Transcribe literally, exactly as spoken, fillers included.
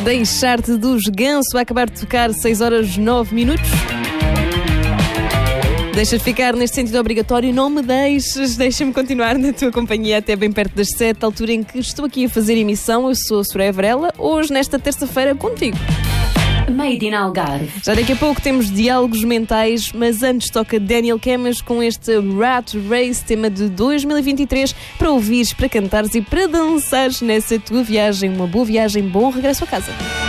Deixar-te dos Ganso vai acabar de tocar seis horas nove minutos. Deixas ficar neste sentido obrigatório, não me deixes, deixa-me continuar na tua companhia até bem perto das sete, altura em que estou aqui a fazer emissão. Eu sou a Soraya Varela, hoje nesta terça-feira contigo. Made in Algarve. Já daqui a pouco temos diálogos mentais, mas antes toca Daniel Camas com este Rat Race, tema de dois mil e vinte e três, para ouvires, para cantares e para dançares nessa tua viagem. Uma boa viagem, bom regresso a casa.